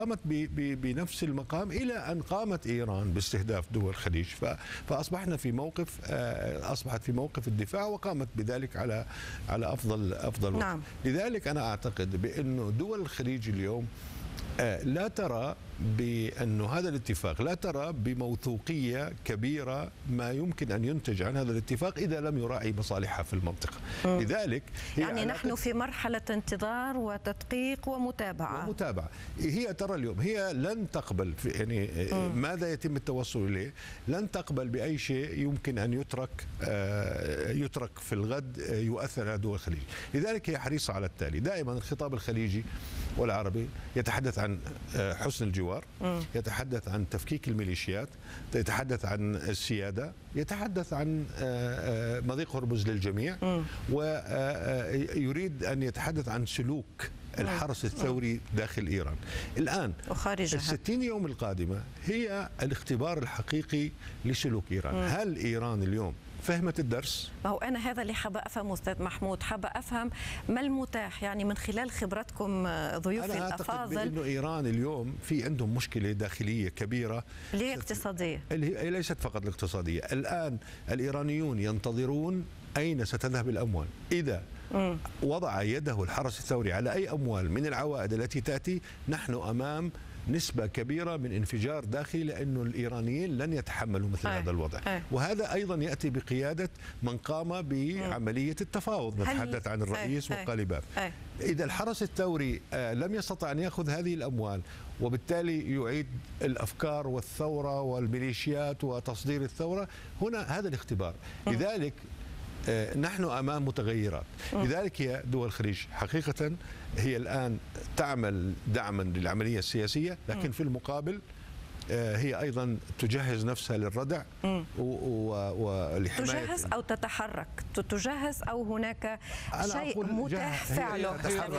قامت بنفس المقام إلى أن قامت إيران باستهداف دول الخليج، فأصبحت في موقف الدفاع، وقامت بذلك على أفضل وجه. نعم. لذلك أنا أعتقد بأن دول الخليج اليوم لا ترى بأن هذا الاتفاق، لا ترى بموثوقية كبيرة ما يمكن أن ينتج عن هذا الاتفاق إذا لم يراعي مصالحها في المنطقة. لذلك يعني نحن في مرحلة انتظار وتدقيق ومتابعة. هي ترى اليوم هي لن تقبل يعني ماذا يتم التوصل إليه، لن تقبل بأي شيء يمكن أن يترك في الغد يؤثر على دول الخليج. لذلك هي حريصة على التالي: دائما الخطاب الخليجي والعربي يتحدث عن حسن الجوار، يتحدث عن تفكيك الميليشيات، يتحدث عن السيادة، يتحدث عن مضيق هرمز للجميع، ويريد أن يتحدث عن سلوك الحرس الثوري داخل إيران. الآن ال60 يوم القادمة هي الاختبار الحقيقي لسلوك إيران. هل إيران اليوم فهمت الدرس؟ ما هو أنا هذا اللي حابة أفهم أستاذ محمود، حابة أفهم ما المتاح يعني من خلال خبرتكم ضيوفي الأفاضل. أنا أعتقد بأنه إيران اليوم في عندهم مشكلة داخلية كبيرة اللي هي اقتصادية، ليست فقط الاقتصادية. الآن الإيرانيون ينتظرون أين ستذهب الأموال. إذا وضع يده الحرس الثوري على أي أموال من العوائد التي تأتي، نحن أمام نسبة كبيرة من انفجار داخلي، لأنه الإيرانيين لن يتحملوا مثل هذا الوضع. وهذا أيضا يأتي بقيادة من قام بعملية التفاوض، نتحدث عن الرئيس وقالباف. إذا الحرس الثوري لم يستطع أن يأخذ هذه الأموال، وبالتالي يعيد الأفكار والثورة والميليشيات وتصدير الثورة، هنا هذا الاختبار. لذلك نحن أمام متغيرات. لذلك هي دول الخليج حقيقة هي الآن تعمل دعما للعملية السياسية، لكن في المقابل هي أيضا تجهز نفسها للردع ولحماية. تجهز أو تتحرك، تجهز أو هناك شيء متاح فعله.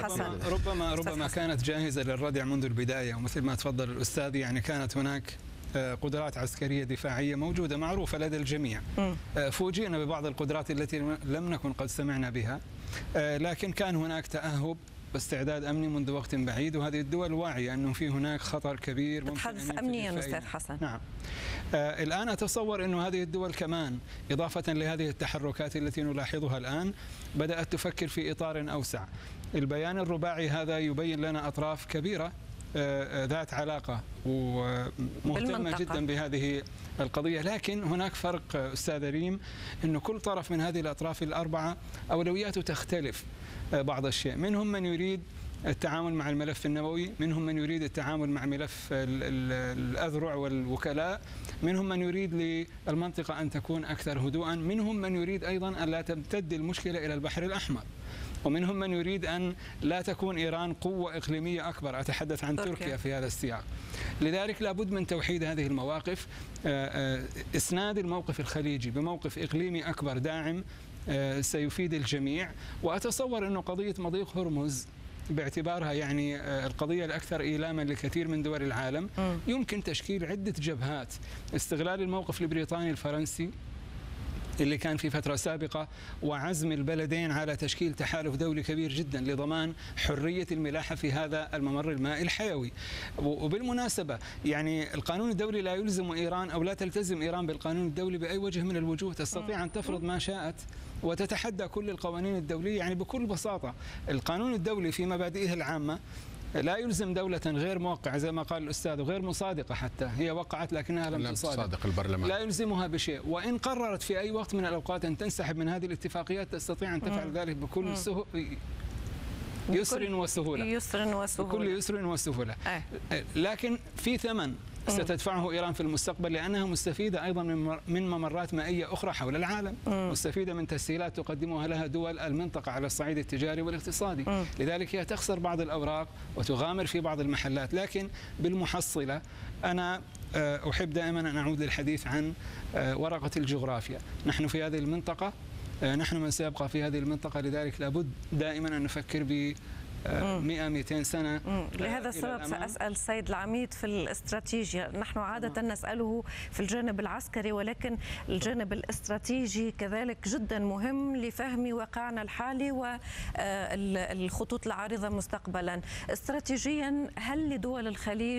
ربما كانت جاهزة للردع منذ البداية، ومثل ما تفضل الأستاذ يعني كانت هناك قدرات عسكرية دفاعية موجودة معروفة لدى الجميع. فوجئنا ببعض القدرات التي لم نكن قد سمعنا بها، لكن كان هناك تأهب واستعداد أمني منذ وقت بعيد، وهذه الدول واعية أنه في هناك خطر كبير. تتحدث أمنيا أستاذ حسن. نعم. الآن أتصور أنه هذه الدول كمان إضافة لهذه التحركات التي نلاحظها الآن بدأت تفكر في إطار أوسع. البيان الرباعي هذا يبين لنا أطراف كبيرة ذات علاقة ومهتمة جدا بهذه القضية، لكن هناك فرق أستاذ ريم، أنه كل طرف من هذه الأطراف الأربعة أولوياته تختلف بعض الشيء. منهم من يريد التعامل مع الملف النووي، منهم من يريد التعامل مع ملف الأذرع والوكلاء، منهم من يريد للمنطقة أن تكون أكثر هدوءا، منهم من يريد أيضا أن لا تمتد المشكلة إلى البحر الأحمر، ومنهم من يريد أن لا تكون إيران قوة إقليمية أكبر، أتحدث عن تركيا في هذا السياق. لذلك لابد من توحيد هذه المواقف، إسناد الموقف الخليجي بموقف إقليمي أكبر داعم سيفيد الجميع. وأتصور أنه قضية مضيق هرمز باعتبارها يعني القضية الأكثر إيلاما لكثير من دول العالم، يمكن تشكيل عدة جبهات. استغلال الموقف البريطاني الفرنسي اللي كان في فترة سابقة، وعزم البلدين على تشكيل تحالف دولي كبير جدا لضمان حرية الملاحة في هذا الممر المائي الحيوي. وبالمناسبة يعني القانون الدولي لا يلزم إيران أو لا تلتزم إيران بالقانون الدولي بأي وجه من الوجوه، تستطيع أن تفرض ما شاءت وتتحدى كل القوانين الدولية. يعني بكل بساطة القانون الدولي في مبادئه العامة لا يلزم دولة غير موقعة زي ما قال الأستاذ، وغير مصادقة حتى، هي وقعت لكنها لم تصادق البرلمان، لا يلزمها بشيء. وإن قررت في أي وقت من الأوقات أن تنسحب من هذه الاتفاقيات تستطيع أن تفعل ذلك بكل يسر وسهولة. بكل يسر وسهولة. لكن في ثمن ستدفعه إيران في المستقبل، لأنها مستفيدة أيضا من ممرات مائية أخرى حول العالم، مستفيدة من تسهيلات تقدمها لها دول المنطقة على الصعيد التجاري والاقتصادي. لذلك هي تخسر بعض الأوراق وتغامر في بعض المحلات، لكن بالمحصلة أنا أحب دائما أن أعود للحديث عن ورقة الجغرافيا. نحن في هذه المنطقة، نحن من سيبقى في هذه المنطقة، لذلك لابد دائما أن نفكر ب 100-200 سنة. لهذا السبب سأسأل السيد العميد في الاستراتيجيا. نحن عادة نسأله في الجانب العسكري، ولكن الجانب الاستراتيجي كذلك جدا مهم لفهم واقعنا الحالي والخطوط العارضة مستقبلا. استراتيجيا هل لدول الخليج